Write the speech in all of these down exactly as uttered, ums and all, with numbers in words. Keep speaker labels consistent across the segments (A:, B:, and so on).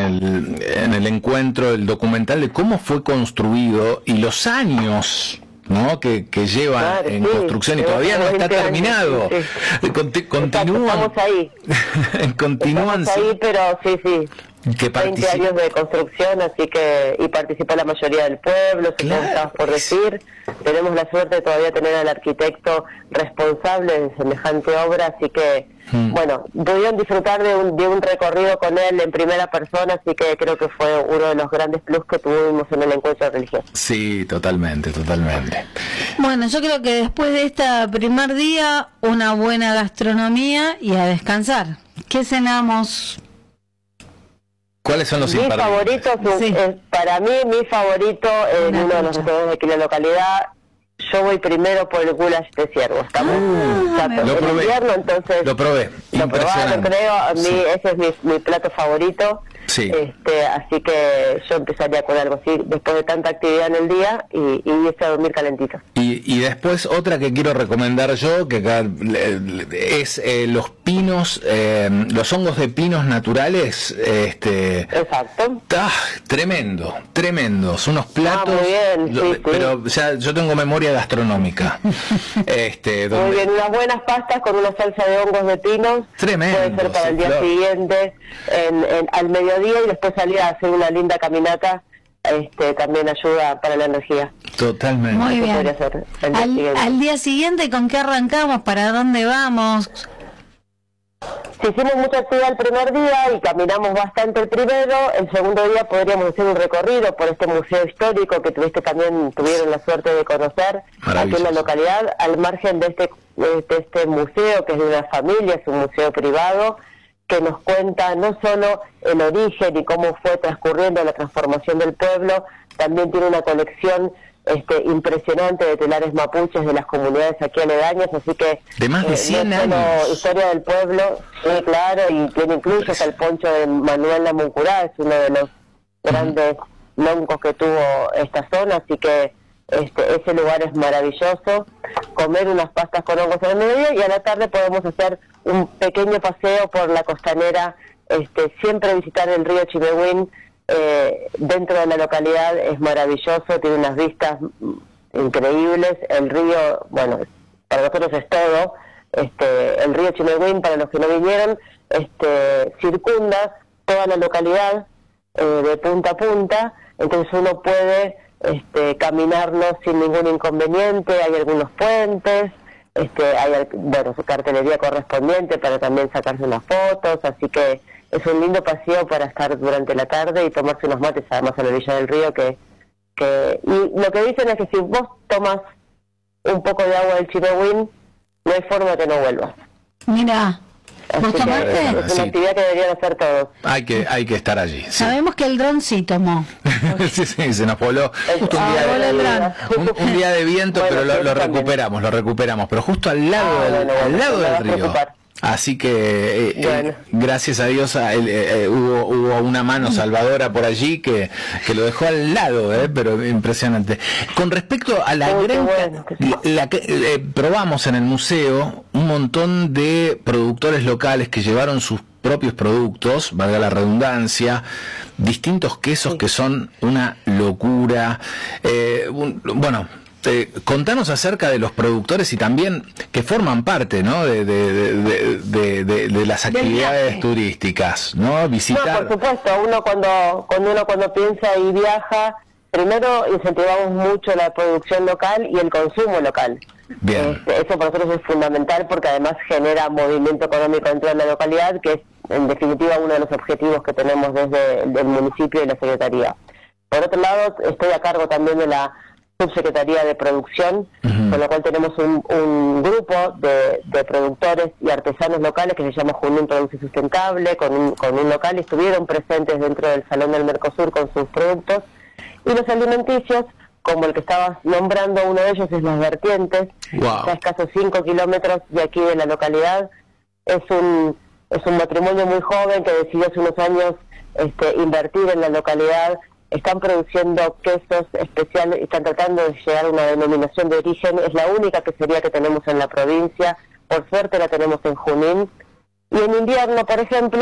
A: el, en el encuentro el documental de cómo fue construido y los años, ¿no?, que, que lleva claro, en sí, construcción y todavía no está terminado. Años, sí. Conti, continúan.
B: Estamos ahí.
A: continúan.
B: Estamos ahí, pero sí, sí.
A: Que
B: veinte años de construcción, así que y participó la mayoría del pueblo, claro, por decir. Tenemos la suerte de todavía tener al arquitecto responsable de semejante obra, así que hmm. bueno, pudieron disfrutar de un, de un recorrido con él en primera persona, así que creo que fue uno de los grandes plus que tuvimos en el encuentro religioso.
A: Sí, totalmente, totalmente.
C: Bueno, yo creo que después de este primer día, una buena gastronomía y a descansar. ¿Qué cenamos?
A: ¿Cuáles son los
B: mis
A: imperdibles?
B: favoritos? Sí. Eh, para mí, mi favorito en uno de los restaurantes de aquí en la localidad, yo voy primero por el goulash de ciervo. Estamos
C: ah,
B: ya,
A: lo
B: en
A: probé.
B: invierno, entonces
A: lo probé.
B: Lo probaron, creo. A mí sí. Ese es mi, mi plato favorito.
A: Sí.
B: Este, así que yo empezaría con algo así después de tanta actividad en el día y, y irse a dormir calentito.
A: Y, y después otra que quiero recomendar yo, que acá es eh, los pinos, eh, los hongos de pinos naturales. Este,
B: Exacto.
A: Ah, tremendo, tremendos, unos platos.
B: Ah, muy bien, sí,
A: pero
B: sí.
A: ya yo tengo memoria gastronómica. este, donde...
B: Muy bien, unas buenas pastas con una salsa de hongos de pinos.
A: Tremendo.
B: Puede ser para
A: sí,
B: el día
A: claro.
B: siguiente, en, en, al mediodía, y después salir a hacer una linda caminata. Este, también ayuda para la energía.
A: Totalmente.
C: Muy bien.
B: Día
C: al, al día siguiente, ¿con qué arrancamos? ¿Para dónde vamos?
B: Si hicimos mucha actividad el primer día y caminamos bastante el primero, el segundo día podríamos hacer un recorrido por este museo histórico que tuviste también tuvieron la suerte de conocer aquí en la localidad, al margen de este, de este museo que es de una familia, es un museo privado, que nos cuenta no solo el origen y cómo fue transcurriendo la transformación del pueblo, también tiene una colección este, impresionante de telares mapuches de las comunidades aquí aledañas, así que
A: de más de cien
B: eh, no
A: años.
B: Historia del pueblo, sí, claro, y tiene incluso hasta el poncho de Manuel Namuncurá, es uno de los grandes loncos que tuvo esta zona, así que este ese lugar es maravilloso. Comer unas pastas con hongos en el mediodía y a la tarde podemos hacer un pequeño paseo por la costanera, este siempre visitar el río Chimehuín. Eh, dentro de la localidad es maravilloso, tiene unas vistas increíbles, el río, bueno, para nosotros es todo, este, el río Chimehuín, para los que no vinieron, este, circunda toda la localidad eh, de punta a punta, entonces uno puede este, caminarlo sin ningún inconveniente, hay algunos puentes, este, hay bueno, su cartelería correspondiente para también sacarse unas fotos, así que es un lindo paseo para estar durante la tarde y tomarse unos mates, además a la orilla del río, que, que y lo que dicen es que si vos tomas un poco de agua del Chimehuín, no hay forma que no vuelvas.
C: Mira, ¿vos tomaste?
B: Es una
A: sí.
B: actividad que deberían hacer todos.
A: Hay que, hay que estar allí. Sí.
C: Sabemos que el dron sí tomó.
A: sí, sí, se nos voló justo un, día
C: ah,
A: de, un, un día de viento, bueno, pero lo, lo recuperamos, lo recuperamos, pero justo al lado ah, del, bueno, al bueno, lado del río. Así que eh, bueno. eh, gracias a Dios eh, eh, hubo, hubo una mano salvadora por allí que, que lo dejó al lado, eh, pero impresionante. Con respecto a la oh, gran bueno, la, la, eh, probamos en el museo un montón de productores locales que llevaron sus propios productos, valga la redundancia, distintos quesos sí. que son una locura. Eh, un, bueno. Eh, contanos acerca de los productores y también que forman parte, ¿no? de, de, de, de, de, de las actividades turísticas, ¿no? Visitar.
B: No, por supuesto, uno cuando, cuando uno cuando piensa y viaja, primero incentivamos mucho la producción local y el consumo local.
A: Bien.
B: Este, eso para nosotros es fundamental porque además genera movimiento económico dentro de la localidad, que es en definitiva uno de los objetivos que tenemos desde el municipio y la Secretaría. Por otro lado, estoy a cargo también de la Subsecretaría de Producción, uh-huh. con lo cual tenemos un, un grupo de, de productores y artesanos locales que se llama Junín Produce Sustentable, con un, con un local, y estuvieron presentes dentro del Salón del Mercosur con sus productos. Y los alimenticios, como el que estabas nombrando, uno de ellos es Las Vertientes,
A: wow.
B: a escasos cinco kilómetros de aquí de la localidad. Es un, es un matrimonio muy joven que decidió hace unos años este, invertir en la localidad. Están produciendo quesos especiales y están tratando de llegar a una denominación de origen. Es la única quesería que tenemos en la provincia. Por suerte la tenemos en Junín. Y en invierno, por ejemplo,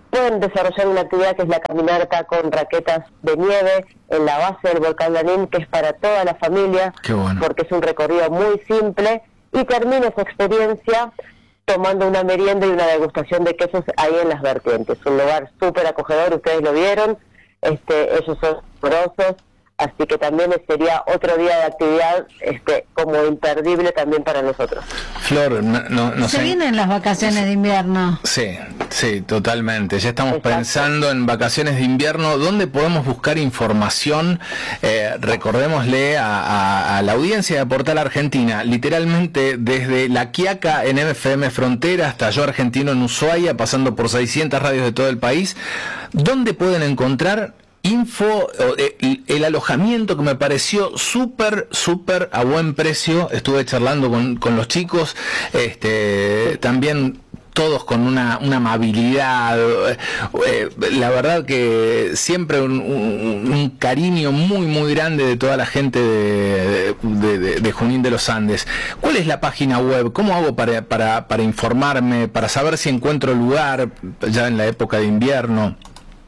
B: pueden desarrollar una actividad que es la caminata con raquetas de nieve en la base del volcán Lanín, que es para toda la familia,
A: bueno.
B: porque es un recorrido muy simple, y termina esa experiencia tomando una merienda y una degustación de quesos ahí en las vertientes. Un lugar súper acogedor, ustedes lo vieron, este, ellos son amorosos, así que también sería otro día de actividad este, como imperdible también para nosotros.
A: Flor, no, no, no
C: Se
A: sé.
C: vienen las vacaciones de invierno.
A: Sí, sí, totalmente. Ya estamos
B: Exacto.
A: pensando en vacaciones de invierno. ¿Dónde podemos buscar información? Eh, recordémosle a, a, a la audiencia de Portal Argentina, literalmente desde La Quiaca en F M Frontera hasta Yo Argentino en Ushuaia, pasando por seiscientas radios de todo el país. ¿Dónde pueden encontrar info, el, el alojamiento que me pareció súper, súper a buen precio? Estuve charlando con, con los chicos, este, también todos con una, una amabilidad, eh, la verdad que siempre un, un, un cariño muy, muy grande de toda la gente de, de, de, de Junín de los Andes. ¿Cuál es la página web? ¿Cómo hago para, para, para informarme, para saber si encuentro lugar ya en la época de invierno?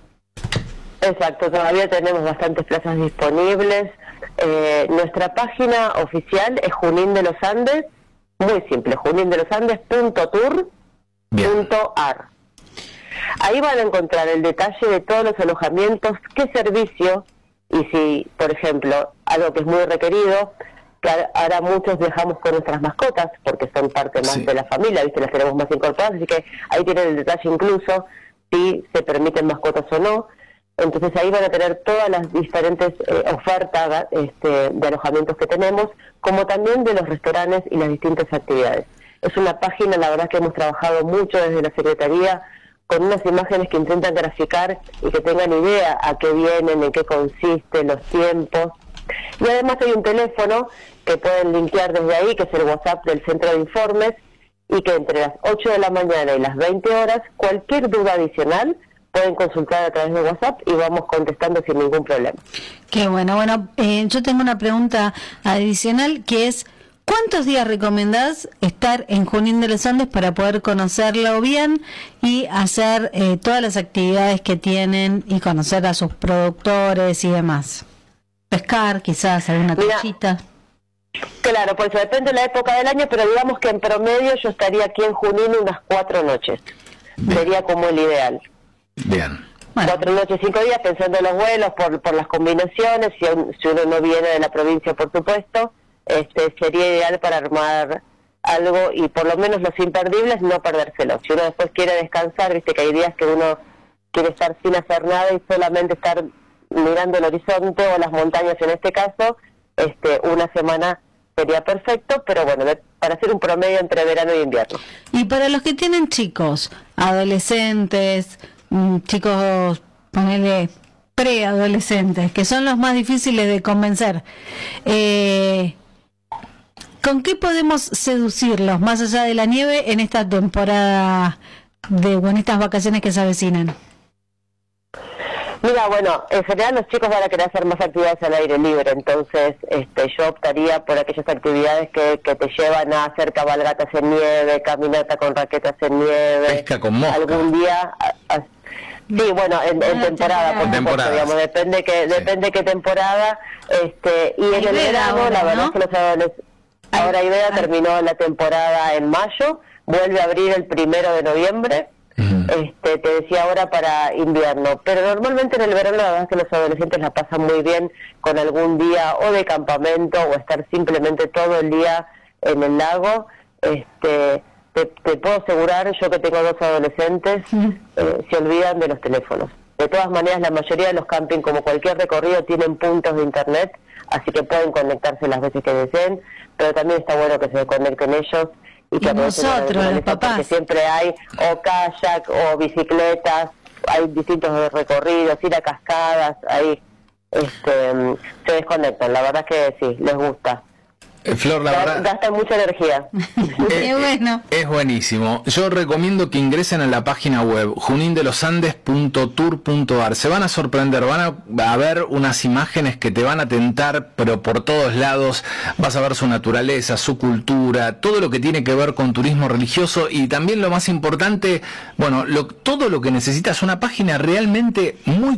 B: Exacto, todavía tenemos bastantes plazas disponibles. Eh, nuestra página oficial es Junín de los Andes, muy simple, junín de los andes punto tour punto ar. Ahí van a encontrar el detalle de todos los alojamientos, qué servicio, y si, por ejemplo, algo que es muy requerido, que ahora muchos viajamos con nuestras mascotas, porque son parte más sí. de la familia, ¿viste? Las tenemos más incorporadas, así que ahí tienen el detalle incluso, si se permiten mascotas o no. Entonces ahí van a tener todas las diferentes eh, ofertas este, de alojamientos que tenemos, como también de los restaurantes y las distintas actividades. Es una página, la verdad, que hemos trabajado mucho desde la Secretaría, con unas imágenes que intentan graficar y que tengan idea a qué vienen, en qué consiste, los tiempos. Y además hay un teléfono que pueden linkear desde ahí, que es el WhatsApp del Centro de Informes, y que entre las ocho de la mañana y las veinte horas, cualquier duda adicional pueden consultar a través de WhatsApp y vamos contestando sin ningún problema.
C: Qué bueno. Bueno, eh, yo tengo una pregunta adicional que es, ¿cuántos días recomendás estar en Junín de los Andes para poder conocerlo bien y hacer eh, todas las actividades que tienen y conocer a sus productores y demás? Pescar, quizás, alguna truchita.
B: Claro, pues depende de la época del año, pero digamos que en promedio yo estaría aquí en Junín unas cuatro noches. Bien. Sería como el ideal.
A: Bien.
B: Bueno. Cuatro noches, cinco días, pensando en los vuelos, por, por las combinaciones, si, si uno no viene de la provincia, por supuesto, este sería ideal para armar algo y por lo menos los imperdibles no perdérselo. Si uno después quiere descansar, viste que hay días que uno quiere estar sin hacer nada y solamente estar mirando el horizonte o las montañas en este caso, este una semana sería perfecto, pero bueno, de, para hacer un promedio entre verano y invierno.
C: Y para los que tienen chicos, adolescentes, chicos, ponele preadolescentes, que son los más difíciles de convencer, eh, ¿con qué podemos seducirlos más allá de la nieve en esta temporada de o en estas vacaciones que se avecinan?
B: Mira, bueno, en general los chicos van a querer hacer más actividades al aire libre, entonces este, yo optaría por aquellas actividades que, que te llevan a hacer cabalgatas en nieve, caminata con raquetas en nieve.
A: Pesca con mosca.
B: Algún día... A, a, sí, bueno, en, en temporada, por supuesto, digamos, depende que sí. depende qué temporada, este y en el verano, ahora, la verdad, ¿no? que los adolescentes... Ahora Ibera terminó la temporada en mayo, vuelve a abrir el primero de noviembre. Este, te decía ahora para invierno, pero normalmente en el verano la verdad es que los adolescentes la pasan muy bien con algún día o de campamento o estar simplemente todo el día en el lago. Este, te, te puedo asegurar, yo que tengo dos adolescentes, eh, se olvidan de los teléfonos. De todas maneras, la mayoría de los campings, como cualquier recorrido, tienen puntos de internet, así que pueden conectarse las veces que deseen, pero también está bueno que se conecten ellos. Y, que
C: y nosotros, los papás.
B: Porque siempre hay o kayak o bicicletas, hay distintos recorridos, ir a cascadas, ahí este, se desconectan. La verdad es que sí, les gusta.
A: Flor, la verdad,
B: gasta mucha energía.
C: Es, bueno.
A: Es buenísimo. Yo recomiendo que ingresen a la página web junindelosandes punto tour punto ar. Se van a sorprender, van a, a ver unas imágenes que te van a tentar, pero por todos lados. Vas a ver su naturaleza, su cultura, todo lo que tiene que ver con turismo religioso y también lo más importante, bueno, lo, todo lo que necesitas, una página realmente muy